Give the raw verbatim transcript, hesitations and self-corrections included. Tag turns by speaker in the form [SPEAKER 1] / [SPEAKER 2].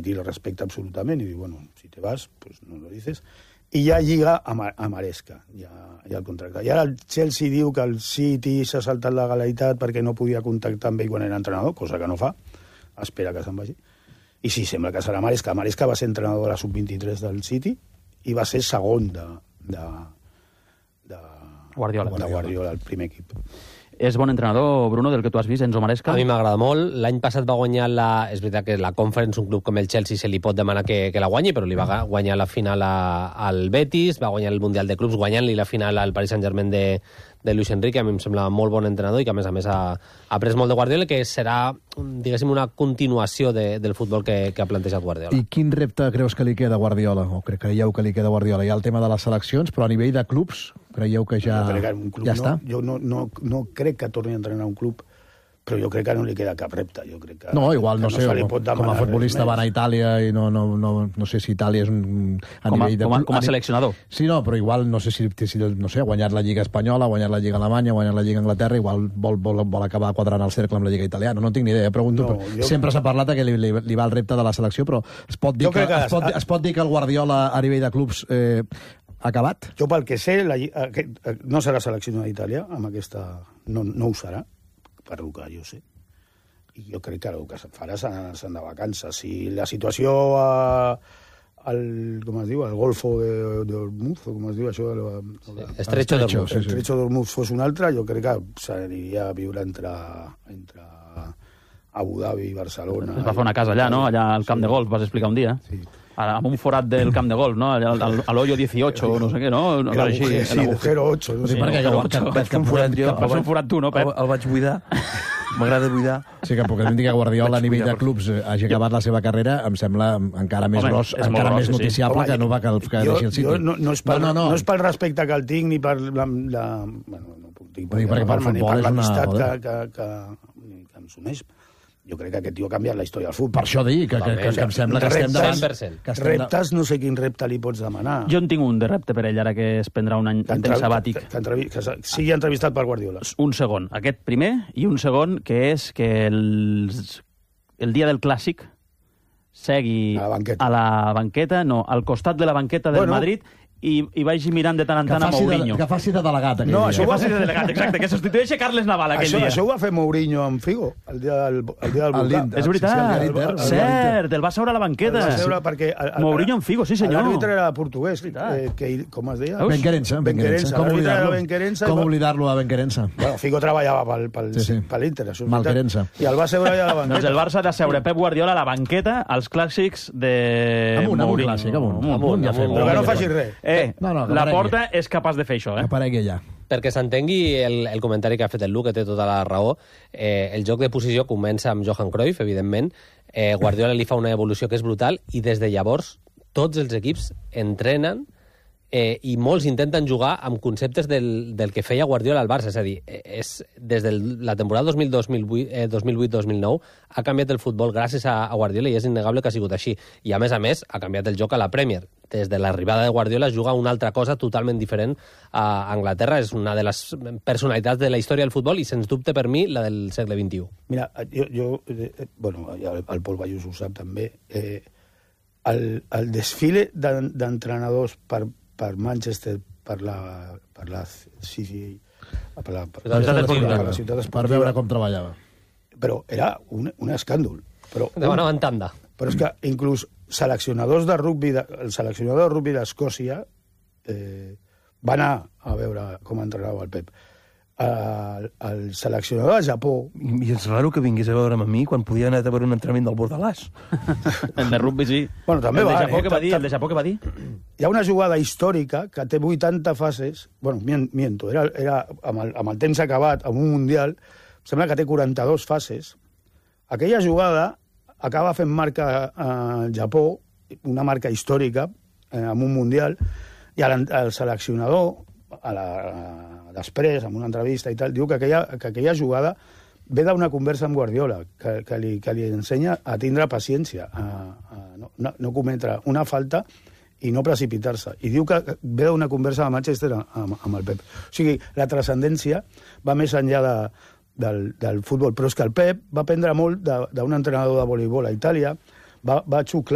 [SPEAKER 1] City lo respecta absolutament i diu, bueno, si te vas, pues no lo dices. I ja lliga a, Ma a Maresca, ja, ja el contracte. I ara el Chelsea diu que el City s'ha saltat la legalitat perquè no podia contactar amb ell quan era entrenador, cosa que no fa, espera que se'n vagi. I sí, sembla que serà Maresca. Maresca va ser entrenador de la sub vint-i-tres del City i va ser segon de, de, de,
[SPEAKER 2] Guardiola.
[SPEAKER 1] de Guardiola, el primer equip.
[SPEAKER 2] És bon entrenador, Bruno, del que tu has vist, Enzo Maresca?
[SPEAKER 3] A mi m'agrada molt. L'any passat va guanyar la... És veritat que la Conference, un club com el Chelsea, se li pot demanar que, que la guanyi, però li va guanyar la final a, al Betis, va guanyar el Mundial de Clubs, guanyant-li la final al Paris Saint-Germain de, de Luis Enrique. A mi em sembla molt bon entrenador i que, a més a més, ha, ha après molt de Guardiola, que serà, diguéssim, una continuació de, del futbol que, que ha plantejat Guardiola.
[SPEAKER 4] I quin repte creus que li queda a Guardiola? O creieu que li queda a Guardiola? Hi ha el tema de les seleccions, però a nivell de clubs, creieu que ja,
[SPEAKER 1] jo crec que un club
[SPEAKER 4] ja
[SPEAKER 1] no,
[SPEAKER 4] està?
[SPEAKER 1] Jo no, no, no crec que torni a entrenar un club, però jo crec que no li queda cap repte. Jo crec que,
[SPEAKER 4] no, igual, no,
[SPEAKER 1] que
[SPEAKER 4] sé,
[SPEAKER 1] no se li
[SPEAKER 4] com,
[SPEAKER 1] pot
[SPEAKER 4] com a futbolista va a Itàlia i no, no, no, no sé si Itàlia és un... A
[SPEAKER 2] com, a,
[SPEAKER 4] nivell de,
[SPEAKER 2] com, a, com a seleccionador.
[SPEAKER 4] Sí, no, però igual, no sé si, si no sé, ha guanyat la Lliga Espanyola, ha guanyat la Lliga Alemanya, ha guanyat la Lliga Anglaterra, igual vol, vol, vol acabar quadrant el cercle amb la Lliga Italiana. No tinc ni idea, pregunto. No, jo... Sempre s'ha parlat que li, li, li va el repte de la selecció, però es pot dir, que, que es, pot, es pot dir que el Guardiola a nivell de clubs eh, ha acabat?
[SPEAKER 1] Jo, pel que sé, la, aquest, no serà seleccionat d'Itàlia, amb aquesta... No, no ho serà, per lo que jo sé. I jo crec que el que se'n farà se'n de vacances. Si la situació a, al, com es diu, al Golfo de, de Hormuz, o com es diu això? De, de, de,
[SPEAKER 3] Estrecho d'Hormuz.
[SPEAKER 1] El Estrecho d'Hormuz fos un altre, jo crec que s'aniria a viure entre, entre Abu Dhabi i Barcelona.
[SPEAKER 2] Es va fer una casa allà, no? Allà al camp sí. de golf, vas explicar un dia. Sí. Amb un forat del camp de golf, no? Allà al, al hoyo dieciocho, no sé què, no?
[SPEAKER 1] El agujero, sí, l'agujero ocho. No sé.
[SPEAKER 4] Sí, perquè
[SPEAKER 5] vaig fer un forat jo.
[SPEAKER 2] Vas fer un forat tu, no, Pep?
[SPEAKER 5] El, el vaig buidar. M'agrada buidar.
[SPEAKER 4] Sí, que perquè que Guardiola a nivell de clubs hagi acabat la seva carrera em sembla encara més
[SPEAKER 2] Home,
[SPEAKER 4] gros, encara
[SPEAKER 2] gros,
[SPEAKER 4] més
[SPEAKER 2] sí,
[SPEAKER 4] noticiable
[SPEAKER 1] sí.
[SPEAKER 4] que no va que, que
[SPEAKER 1] jo,
[SPEAKER 4] deixi el City.
[SPEAKER 1] Jo no, no, és pel, no, no, no. no és pel respecte que el tinc ni per la... la bueno, no puc dir,
[SPEAKER 4] perquè, perquè per futbol és una...
[SPEAKER 1] que, que, que, que em s'uneix. Jo crec que aquest tio ha canviat la història del futbol.
[SPEAKER 4] Per això dic, que, que, que, que em sembla que estem davant...
[SPEAKER 1] Que estem reptes, no sé quin repte li pots demanar.
[SPEAKER 2] Jo en tinc un de repte per ell, ara que es prendrà un any un temps sabàtic.
[SPEAKER 1] Que, que, que, que sigui entrevistat per Guardiola.
[SPEAKER 2] Un segon, aquest primer, i un segon, que és que el, el dia del Clàssic segui
[SPEAKER 1] a la banqueta,
[SPEAKER 2] a la banqueta no, al costat de la banqueta del bueno, Madrid, i, i vagi mirant de tant en tant a Mourinho.
[SPEAKER 4] De, que faci de delegat aquell
[SPEAKER 2] no,
[SPEAKER 4] dia.
[SPEAKER 2] Això que faci de delegat, exacte, que substitueixi Carles Naval aquell
[SPEAKER 1] això,
[SPEAKER 2] dia.
[SPEAKER 1] Això ho va fer Mourinho amb Figo, el dia del, el dia del volcà.
[SPEAKER 2] És veritat, sí, sí, cert, el va seure a la banqueta.
[SPEAKER 1] El va seure perquè... El, el,
[SPEAKER 2] Mourinho amb Figo, sí senyor.
[SPEAKER 1] L'àrbitre era portuguès, eh, que, com es deia?
[SPEAKER 4] Benquerença.
[SPEAKER 1] Benquerença.
[SPEAKER 4] Com
[SPEAKER 1] oblidar-lo
[SPEAKER 4] Com oblidar-lo a Benquerença?
[SPEAKER 1] Bueno, Figo treballava pel, pel, sí, sí. per l'Inter.
[SPEAKER 4] Malquerença.
[SPEAKER 1] I el va seure allà a la banqueta.
[SPEAKER 2] Doncs el Barça ha de seure Pep Guardiola a la banqueta als clàssics de
[SPEAKER 4] amunt,
[SPEAKER 2] Mourinho.
[SPEAKER 4] Amunt, clàssic, amunt.
[SPEAKER 2] Amunt,
[SPEAKER 4] amunt,
[SPEAKER 1] però que no faci res.
[SPEAKER 2] Eh, no, no, la Porta és capaç de fer això, eh?
[SPEAKER 4] Que aparegui allà.
[SPEAKER 3] Perquè s'entengui el, el comentari que ha fet el Lu, que té tota la raó, eh, el joc de posició comença amb Johan Cruyff, evidentment, eh, Guardiola li fa una evolució que és brutal, i des de llavors tots els equips entrenen eh, i molts intenten jugar amb conceptes del, del que feia Guardiola al Barça. És a dir, és, des de la temporada dos mil vuit dos mil nou ha canviat el futbol gràcies a, a Guardiola i és innegable que ha sigut així. I a més a més ha canviat el joc a la Premier. Des de l'arribada de Guardiola juga una altra cosa totalment diferent a Anglaterra. És una de les personalitats de la història del futbol i, sens dubte, per mi, la del segle vint-i-u.
[SPEAKER 1] Mira, jo, jo eh, bueno, el, el Pol Bayús ho sap també, eh, el, el desfile d'entrenadors per, per Manchester, per la, per la, sí, sí, per la, per la,
[SPEAKER 4] per la,
[SPEAKER 1] per
[SPEAKER 4] la,
[SPEAKER 1] la ciutat esportiva,
[SPEAKER 4] per veure com treballava.
[SPEAKER 1] Però era un, un escàndol. Però,
[SPEAKER 3] Demanaven en tanda.
[SPEAKER 1] Però és que inclús seleccionadors de rugby, de, el seleccionador de rugby d'Escòcia eh, va anar a veure com entrenava el Pep. El, el seleccionador de Japó...
[SPEAKER 5] I és raro que vingués a veure'm a mi quan podia anar a veure un entrenament del Bordalàs.
[SPEAKER 2] El de rugby, sí.
[SPEAKER 1] Bueno, també
[SPEAKER 2] el de
[SPEAKER 1] va,
[SPEAKER 2] Japó,
[SPEAKER 1] eh?
[SPEAKER 2] que va dir, el de Japó que va dir?
[SPEAKER 1] Hi ha una jugada històrica que té vuitanta fases... Bueno, miento, era, era amb, el, amb el temps acabat, amb un mundial, sembla que té quaranta-dues fases. Aquella jugada acaba fent marca al Japó, una marca històrica, eh, amb un mundial, i el, el seleccionador, a la, a, després, en una entrevista i tal, diu que aquella, que aquella jugada ve d'una conversa amb Guardiola, que, que, li, que li ensenya a tindre paciència, a, a no, no, no cometre una falta i no precipitar-se. I diu que ve d'una conversa de Manchester amb, amb el Pep. O sigui, la transcendència va més enllà de, del, del futbol, però és que el Pep va aprendre molt d'un entrenador de voleibol a Itàlia, va, va xuclar